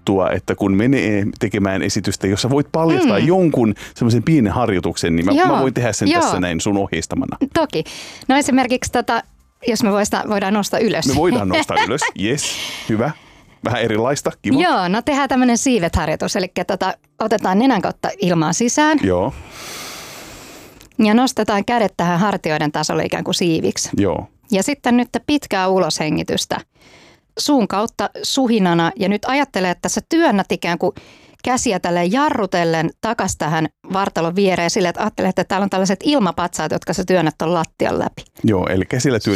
juttua, että kun menee tekemään esitystä, jossa voit paljastaa jonkun semmoisen pienen harjoituksen, niin mä voin tehdä sen tässä näin sun ohjeistamana. Toki. No esimerkiksi jos me voidaan nostaa ylös. Me voidaan nostaa ylös, yes, hyvä. Vähän erilaista, kiva. Joo, no tehdään tämmöinen siivet-harjoitus, eli otetaan nenän kautta ilmaa sisään. Joo. Ja nostetaan kädet tähän hartioiden tasolle ikään kuin siiviksi. Joo. Ja sitten nyt pitkää uloshengitystä suun kautta suhinana. Ja nyt ajattele, että sä työnnät ikään kuin käsiä tälleen jarrutellen takas tähän vartalon viereen sille, että ajattelee, että täällä on tällaiset ilmapatsaat, jotka sä työnnät ton lattian läpi. Joo, eli käsillä